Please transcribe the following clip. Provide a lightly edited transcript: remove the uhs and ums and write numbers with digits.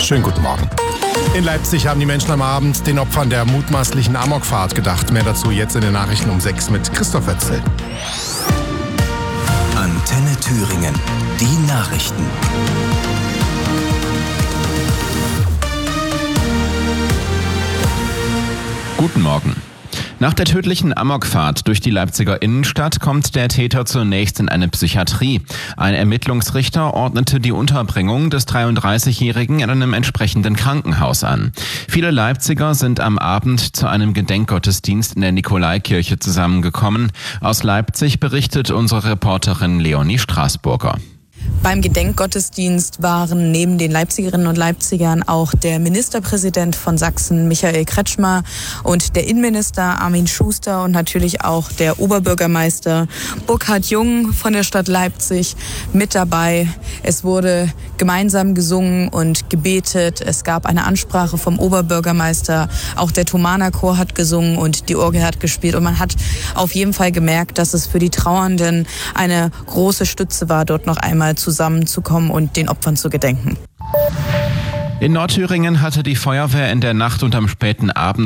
Schönen guten Morgen. In Leipzig haben die Menschen am Abend den Opfern der mutmaßlichen Amokfahrt gedacht. Mehr dazu jetzt in den Nachrichten um 6 mit Christoph Wetzel. Antenne Thüringen, die Nachrichten. Guten Morgen. Nach der tödlichen Amokfahrt durch die Leipziger Innenstadt kommt der Täter zunächst in eine Psychiatrie. Ein Ermittlungsrichter ordnete die Unterbringung des 33-Jährigen in einem entsprechenden Krankenhaus an. Viele Leipziger sind am Abend zu einem Gedenkgottesdienst in der Nikolaikirche zusammengekommen. Aus Leipzig berichtet unsere Reporterin Leonie Straßburger. Beim Gedenkgottesdienst waren neben den Leipzigerinnen und Leipzigern auch der Ministerpräsident von Sachsen, Michael Kretschmer, und der Innenminister Armin Schuster und natürlich auch der Oberbürgermeister Burkhard Jung von der Stadt Leipzig mit dabei. Es wurde gemeinsam gesungen und gebetet. Es gab eine Ansprache vom Oberbürgermeister. Auch der Thomaner Chor hat gesungen und die Orgel hat gespielt. Und man hat auf jeden Fall gemerkt, dass es für die Trauernden eine große Stütze war, dort noch einmal zusammenzukommen und den Opfern zu gedenken. In Nordthüringen hatte die Feuerwehr in der Nacht und am späten Abend